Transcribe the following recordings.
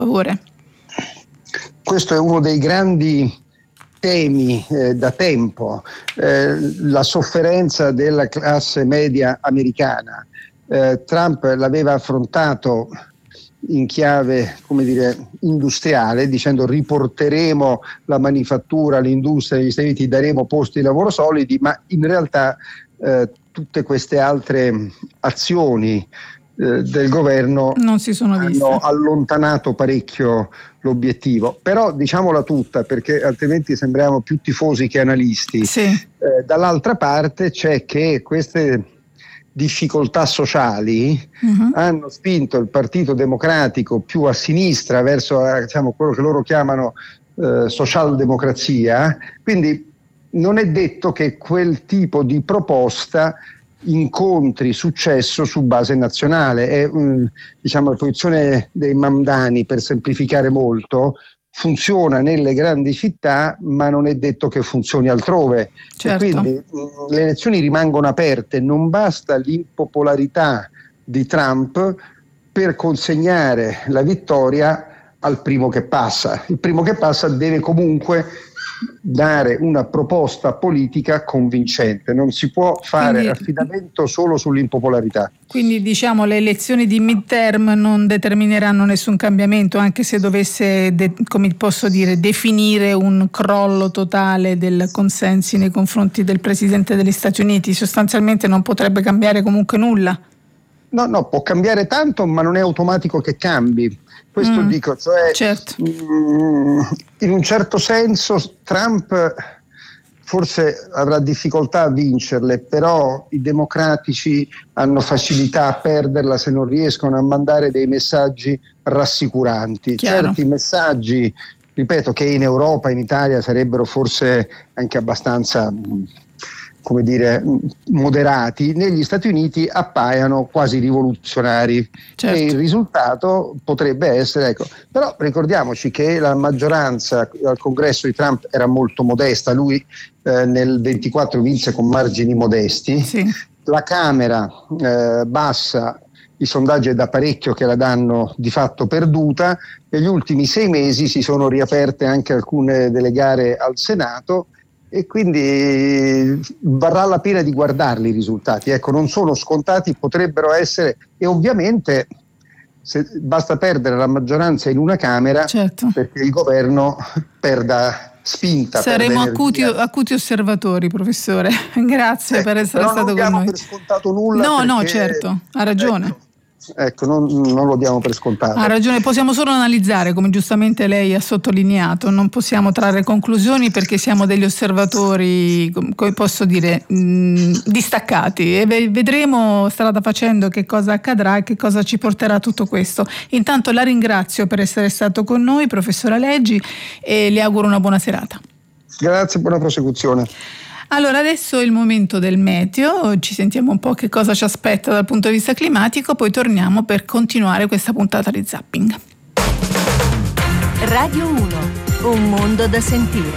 favore. Questo è uno dei grandi temi da tempo, la sofferenza della classe media americana. Trump l'aveva affrontato in chiave, come dire, industriale, dicendo riporteremo la manifattura, l'industria negli Stati Uniti, daremo posti di lavoro solidi, ma in realtà tutte queste altre azioni del governo non si sono viste. Hanno allontanato parecchio l'obiettivo, però diciamola tutta, perché altrimenti sembriamo più tifosi che analisti. Sì. Dall'altra parte c'è che queste difficoltà sociali hanno spinto il Partito Democratico più a sinistra verso diciamo, quello che loro chiamano socialdemocrazia, quindi non è detto che quel tipo di proposta incontri successo su base nazionale. È diciamo la posizione dei Mamdani, per semplificare molto, funziona nelle grandi città ma non è detto che funzioni altrove. Certo. E quindi le elezioni rimangono aperte, non basta l'impopolarità di Trump per consegnare la vittoria al primo che passa. Il primo che passa deve comunque dare una proposta politica convincente, non si può fare affidamento solo sull'impopolarità. Quindi diciamo le elezioni di midterm non determineranno nessun cambiamento, anche se dovesse, come posso dire, definire un crollo totale del consensi nei confronti del Presidente degli Stati Uniti, sostanzialmente non potrebbe cambiare comunque nulla. No, può cambiare tanto, ma non è automatico che cambi. Questo dico, cioè certo. In un certo senso Trump forse avrà difficoltà a vincerle, però i democratici hanno facilità a perderla se non riescono a mandare dei messaggi rassicuranti. Chiaro. Certi messaggi, ripeto, che in Europa, in Italia sarebbero forse anche abbastanza come dire, moderati, negli Stati Uniti appaiano quasi rivoluzionari. Certo. E il risultato potrebbe essere, ecco, però ricordiamoci che la maggioranza al congresso di Trump era molto modesta, lui nel 24 vinse con margini modesti, sì. La Camera bassa, i sondaggi è da parecchio che la danno di fatto perduta, negli ultimi 6 mesi si sono riaperte anche alcune delle gare al Senato, e quindi varrà la pena di guardarli i risultati. Ecco, non sono scontati, potrebbero essere, e ovviamente basta perdere la maggioranza in una Camera, certo, perché il governo perda spinta. Saremo acuti osservatori, professore. Grazie per essere stato con noi. Non diamo per scontato nulla. No, certo, ha ragione. Ecco, non lo diamo per scontato. Ha ragione, possiamo solo analizzare, come giustamente lei ha sottolineato, non possiamo trarre conclusioni perché siamo degli osservatori, come posso dire, distaccati, e vedremo strada facendo che cosa accadrà e che cosa ci porterà tutto questo. Intanto la ringrazio per essere stato con noi, professor Aleggi, e le auguro una buona serata. Grazie, buona prosecuzione. Allora, adesso è il momento del meteo, ci sentiamo un po' che cosa ci aspetta dal punto di vista climatico, poi torniamo per continuare questa puntata di Zapping. Radio 1, un mondo da sentire.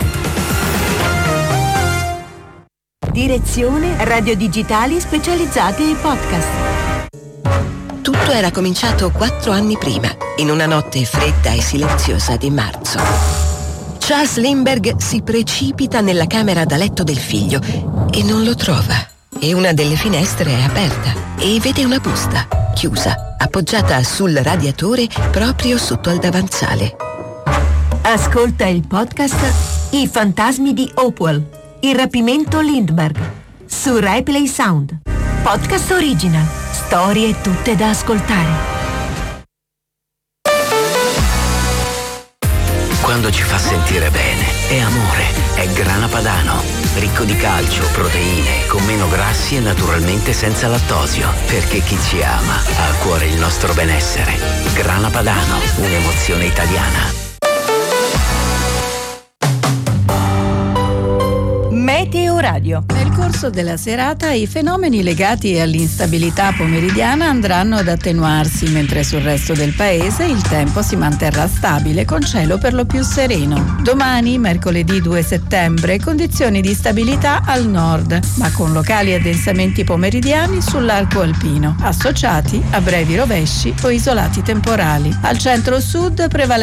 Direzione Radio Digitali specializzati in podcast. Tutto era cominciato 4 anni prima, in una notte fredda e silenziosa di marzo. Charles Lindbergh si precipita nella camera da letto del figlio e non lo trova. E una delle finestre è aperta e vede una busta, chiusa, appoggiata sul radiatore proprio sotto al davanzale. Ascolta il podcast I fantasmi di Hopewell, il rapimento Lindbergh, su RaiPlay Sound. Podcast original, storie tutte da ascoltare. Quando ci fa sentire bene, è amore, è Grana Padano. Ricco di calcio, proteine, con meno grassi e naturalmente senza lattosio. Perché chi ci ama ha a cuore il nostro benessere. Grana Padano, un'emozione italiana. Meteo Radio. Nel corso della serata i fenomeni legati all'instabilità pomeridiana andranno ad attenuarsi, mentre sul resto del paese il tempo si manterrà stabile con cielo per lo più sereno. Domani, mercoledì 2 settembre, condizioni di stabilità al nord, ma con locali addensamenti pomeridiani sull'arco alpino, associati a brevi rovesci o isolati temporali. Al centro-sud prevalentemente